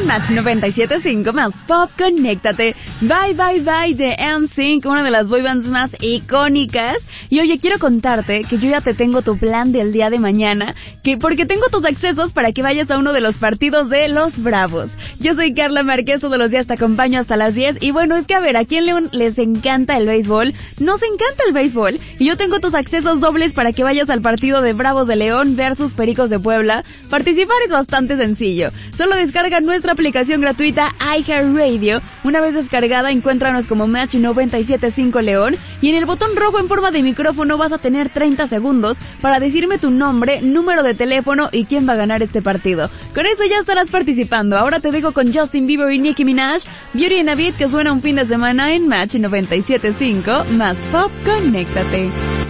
Match 97.5 más Pop, conéctate. Bye Bye Bye de NSYNC, una de las boybands más icónicas. Y oye, quiero contarte que yo ya te tengo tu plan del día de mañana, porque tengo tus accesos para que vayas a uno de los partidos de los Bravos. Yo soy Carla Márquez, todos los días te acompaño hasta las 10. Y bueno, es que a ver, aquí en León les encanta el béisbol, nos encanta el béisbol. Y yo tengo tus accesos dobles para que vayas al partido de Bravos de León versus Pericos de Puebla. Participar es bastante sencillo. Solo descarga nuestra aplicación gratuita iHeartRadio. Una vez descargada, encuéntranos como Match 97.5 León. Y en el botón rojo en forma de micrófono vas a tener 30 segundos para decirme tu nombre, número de teléfono y quién va a ganar este partido. Con eso ya estarás participando. Ahora te dejo con Justin Bieber y Nicki Minaj, Beauty and a Beat, que suena un fin de semana en Match 97.5 más Pop, conéctate.